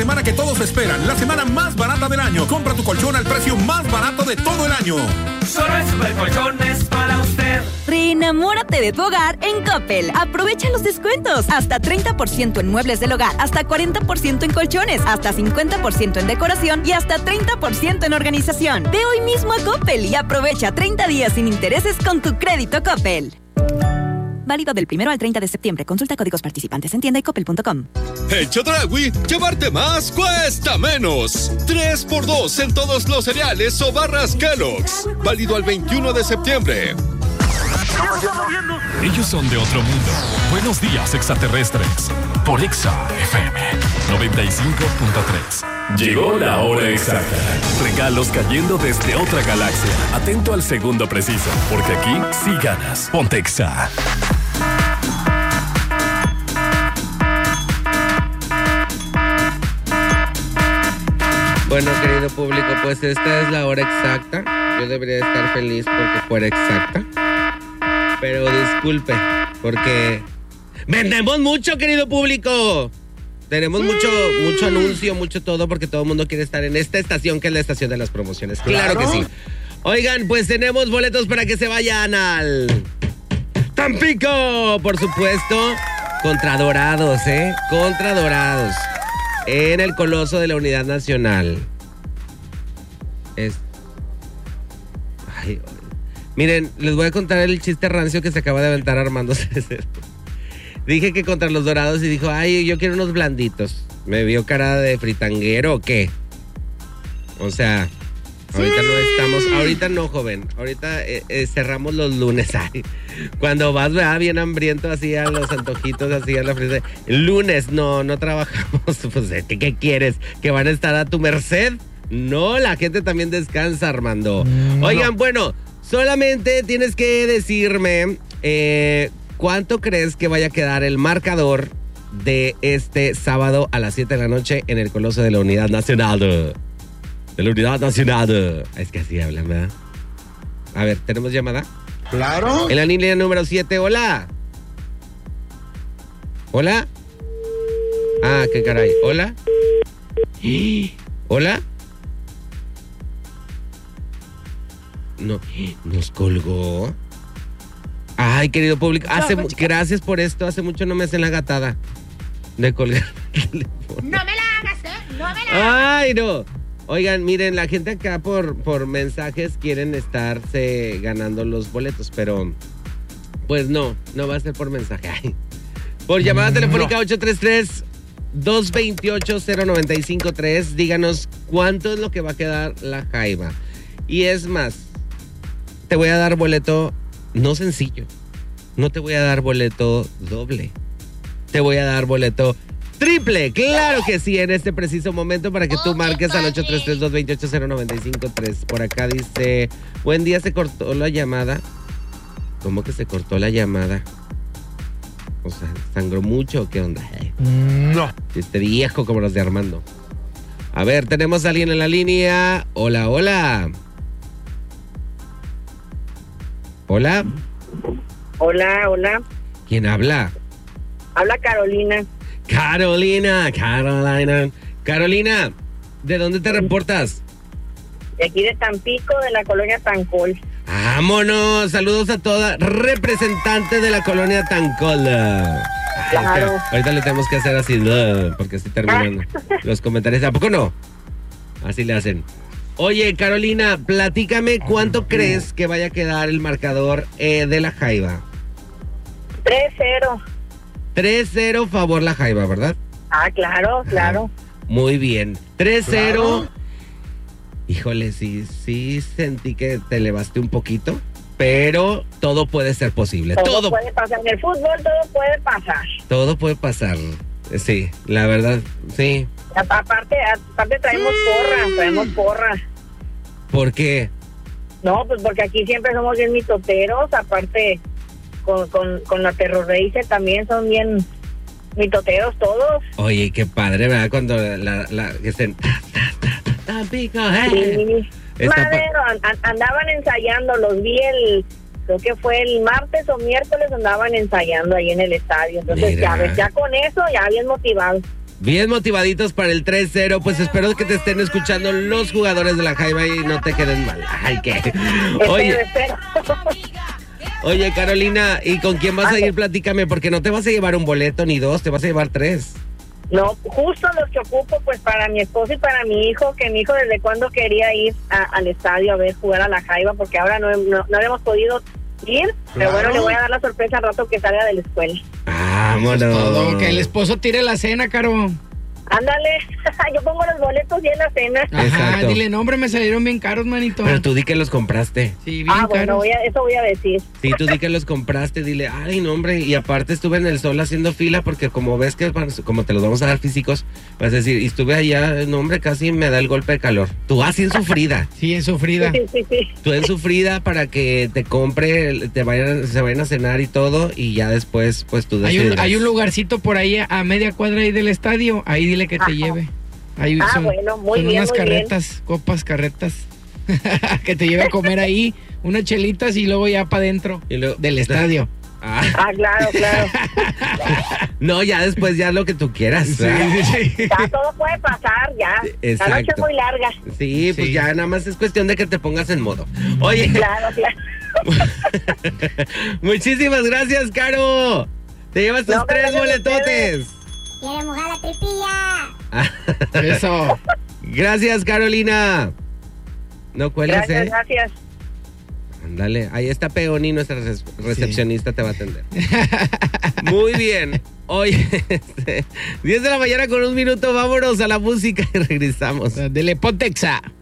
semana que todos esperan, la semana más barata del año. Compra tu colchón al precio más barato de todo el año. Solo en Supercolchones para usted. Reenamórate de tu hogar en Coppel. Aprovecha los descuentos. Hasta 30% en muebles del hogar, hasta 40% en colchones, hasta 50% en decoración y hasta 30% en organización. Ve hoy mismo a Coppel y aprovecha 30 días sin intereses con tu crédito Coppel. Válido del 1 al 30 de septiembre. Consulta códigos participantes en tienda y coppel.com. En Chedraui, llevarte más cuesta menos. 3x2 en todos los cereales o barras Kellogg's. Válido al 21 de septiembre. Ellos son de otro mundo. Buenos días, extraterrestres. Por Exa FM 95.3. Llegó la hora exacta. Regalos cayendo desde otra galaxia. Atento al segundo preciso, porque aquí sí ganas. Ponte Exa. Bueno, querido público, pues esta es la hora exacta. Yo debería estar feliz porque fuera exacta. Pero disculpe, porque vendemos mucho, querido público. Tenemos mucho anuncio, mucho todo, porque todo el mundo quiere estar en esta estación, que es la estación de las promociones. Claro que sí. Oigan, pues tenemos boletos para que se vayan al Tampico, por supuesto, contra Dorados, contra Dorados, en el Coloso de la Unidad Nacional. Miren, les voy a contar el chiste rancio que se acaba de aventar Armando César. Dije que contra los Dorados y dijo, ay, yo quiero unos blanditos. ¿Me vio cara de fritanguero o qué? O sea, ahorita no, joven. Ahorita cerramos los lunes. Ay, cuando vas, ¿verdad? Bien hambriento así a los antojitos, así a la frente. El lunes no trabajamos. Pues, ¿qué quieres? ¿Que van a estar a tu merced? No, la gente también descansa, Armando. Oigan, bueno, solamente tienes que decirme ¿cuánto crees que vaya a quedar el marcador de este sábado a las 7 de la noche en el Coloso de la Unidad Nacional? De la Unidad Nacional. Es que así hablan, ¿verdad? A ver, ¿tenemos llamada? Claro. En la línea número 7, hola. ¿Hola? Ah, qué caray. ¿Hola? ¿Hola? No, nos colgó. Ay, querido público, gracias por esto. Hace mucho no me hacen la gatada de colgar el teléfono. No me la hagas, no me la hagas. Ay, no. Oigan, miren, la gente acá por mensajes quieren estarse ganando los boletos, pero pues no va a ser por mensaje. Ay. Por llamada telefónica 833-228-0953, díganos cuánto es lo que va a quedar la jaiba. Y es más, te voy a dar boleto no sencillo, no te voy a dar boleto doble, te voy a dar boleto triple, claro que sí, en este preciso momento, para que tú marques al 833-228-0953. Por acá dice, buen día, se cortó la llamada. ¿Cómo que se cortó la llamada? O sea, ¿sangró mucho o qué onda? No. Este viejo como los de Armando. A ver, tenemos a alguien en la línea. Hola. Hola. ¿Quién habla? Habla Carolina. Carolina, ¿de dónde te reportas? De aquí de Tampico, de la colonia Tancol. ¡Vámonos! Saludos a toda representante de la colonia Tancol. Claro. Ahorita le tenemos que hacer así, porque así terminan los comentarios. ¿A poco no? Así le hacen. Oye, Carolina, platícame cuánto crees que vaya a quedar el marcador de la jaiba. 3-0. 3-0 favor la jaiba, ¿verdad? Ah, claro. Muy bien. 3-0. Claro. Híjole, sí sentí que te elevaste un poquito, pero todo puede ser posible. Todo puede pasar. En el fútbol todo puede pasar. Todo puede pasar. Sí, la verdad, sí. Aparte traemos porra. ¿Por qué? No, pues porque aquí siempre somos bien mitoteros. Aparte, con la Terror Racer también son bien mitoteros todos. Oye, qué padre, ¿verdad? Cuando la que estén... Tampico, sí. Madero, andaban ensayando, los vi creo que fue el martes o miércoles, andaban ensayando ahí en el estadio. Entonces, ya con eso, ya bien motivados. Bien motivaditos para el 3-0. Pues espero que te estén escuchando los jugadores de la Jaiba y no te queden mal. Ay, qué. Espero. Oye, Carolina, ¿y con quién vas a ir? Platícame, porque no te vas a llevar un boleto ni dos, te vas a llevar 3. No, justo los que ocupo, pues para mi esposo y para mi hijo, que mi hijo desde cuando quería ir al estadio a ver jugar a la Jaiba, porque ahora no hemos podido ir, pero bueno, le voy a dar la sorpresa al rato que salga de la escuela. Vámonos. Todo, que el esposo tire la cena, Caro. Ándale, yo pongo los boletos y en la cena. Ajá, Exacto. dile, no, hombre, me salieron bien caros, manito. Pero tú di que los compraste. Sí, bien Bueno, caros. eso voy a decir. Sí, tú di que los compraste, dile, ay, no, hombre, y aparte estuve en el sol haciendo fila porque como ves que, como te los vamos a dar físicos, vas a decir, y estuve allá, no, hombre, casi me da el golpe de calor. Tú así en sufrida. Sí, en sufrida. Sí. Tú en sufrida para que te compre, se vayan a cenar y todo, y ya después, pues tú decides. Hay un lugarcito por ahí a media cuadra ahí del estadio, ahí dile que te lleve. Ahí bueno, muy son bien, unas muy carretas, copas, carretas, que te lleve a comer ahí, unas chelitas y luego ya para adentro del estadio. Claro. No, ya después, ya lo que tú quieras. Sí. Ya todo puede pasar, ya. Exacto. La noche es muy larga. Sí, pues ya nada más es cuestión de que te pongas en modo. Oye. Claro. Muchísimas gracias, Caro. Te llevas tus 3 boletotes. Quiere mojar la tripilla. Eso. Gracias, Carolina. No cuelgues, Gracias. Ándale, ahí está Peoni, nuestra recepcionista, te va a atender. Muy bien. Oye, 10 de la mañana con 1 minuto, vámonos a la música y regresamos. Dele Pontexa.